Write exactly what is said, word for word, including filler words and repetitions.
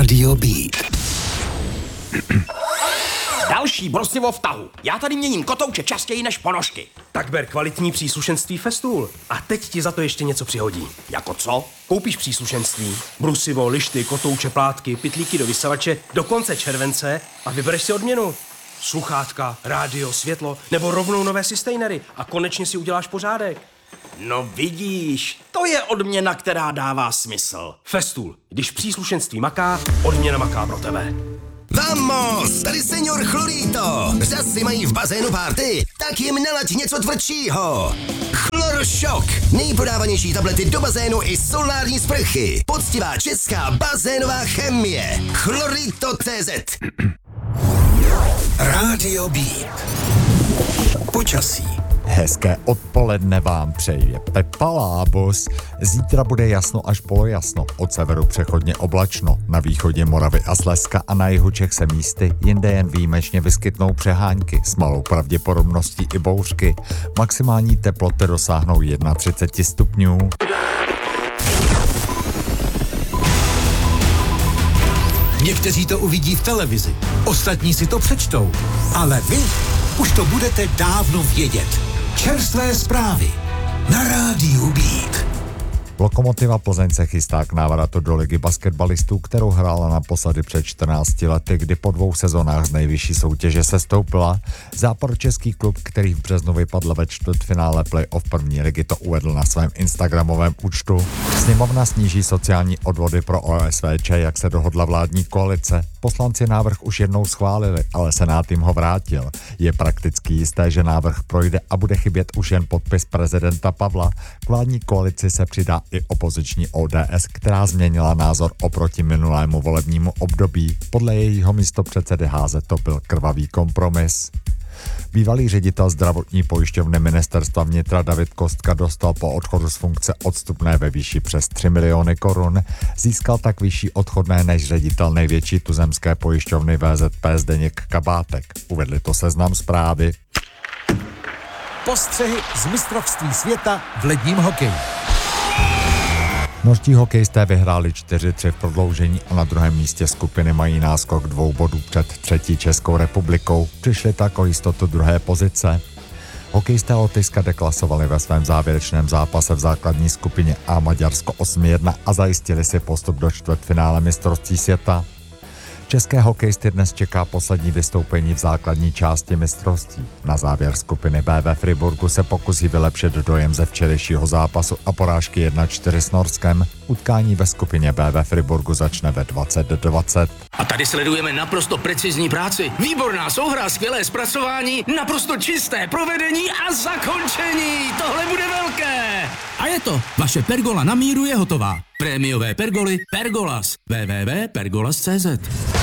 Rádio Beat. Další brosivo v tahu. Já tady měním kotouče častěji než ponožky. Tak ber kvalitní příslušenství Festool. A teď ti za to ještě něco přihodí. Jako co? Koupíš příslušenství, brusivo, lišty, kotouče, plátky, pytlíky do vysavače do konce července a vybereš si odměnu. Sluchátka, rádio, světlo nebo rovnou nové sustainery a konečně si uděláš pořádek. No vidíš, to je odměna, která dává smysl. Festool. Když příslušenství maká, odměna maká pro tebe. Vamos, tady senior Chlorito. Řasy mají v bazénu party, tak jim nalaď něco tvrdšího. Chloršok. Nejpodávanější tablety do bazénu i solární sprchy. Poctivá česká bazénová chemie. Chlorito tečka cé zet. Rádio Beat. Počasí. Hezké odpoledne vám přeje Pepa Lábus. Zítra bude jasno až polojasno, od severu přechodně oblačno, na východě Moravy a Slezska a na jihu Čech se místy, jinde jen výjimečně vyskytnou přehánky s malou pravděpodobností i bouřky. Maximální teploty dosáhnou třicet jedna stupňů. Někteří to uvidí v televizi, ostatní si to přečtou, ale vy už to budete dávno vědět. Čerstvé zprávy na Rádiu Beat. Lokomotiva Plzeň se chystá k návratu do ligy basketbalistů, kterou hrála naposledy před čtrnácti lety, kdy po dvou sezónách z nejvyšší soutěže sestoupila. Západočeský klub, který v březnu vypadl ve čtvrtfinále playoff první ligy, to uvedl na svém instagramovém účtu. Sněmovna sníží sociální odvody pro O S V Č, jak se dohodla vládní koalice. Poslanci návrh už jednou schválili, ale Senát jim ho vrátil. Je prakticky jisté, že návrh projde a bude chybět už jen podpis prezidenta Pavla. K vládní koalici se přidá i opoziční O D S, která změnila názor oproti minulému volebnímu období. Podle jejího místopředsedy Háze to byl krvavý kompromis. Bývalý ředitel zdravotní pojišťovny ministerstva vnitra David Kostka dostal po odchodu z funkce odstupné ve výši přes tři miliony korun. Získal tak vyšší odchodné než ředitel největší tuzemské pojišťovny V Z P Zdeněk Kabátek. Uvedli to Seznam Zprávy. Postřehy z mistrovství světa v ledním hokeji. Norští hokejisté vyhráli čtyři tři v prodloužení a na druhém místě skupiny mají náskok dvou bodů před třetí Českou republikou. Přišli tak o jistotu druhé pozice. Hokejisté Lotyšska deklasovali ve svém závěrečném zápase v základní skupině A Maďarsko osm jedna a zajistili si postup do čtvrtfinále mistrovství světa. České hokejisty dnes čeká poslední vystoupení v základní části mistrovství. Na závěr skupiny B ve Friburgu se pokusí vylepšit dojem ze včerejšího zápasu a porážky jedna čtyři s Norskem. Utkání ve skupině B ve Friburgu začne ve dvacet dvacet. A tady sledujeme naprosto precizní práci. Výborná souhra, skvělé zpracování, naprosto čisté provedení a zakončení. Tohle bude velké. A je to. Vaše pergola na míru je hotová. Prémiové pergoly Pergolas. w w w tečka pergolas tečka cé zet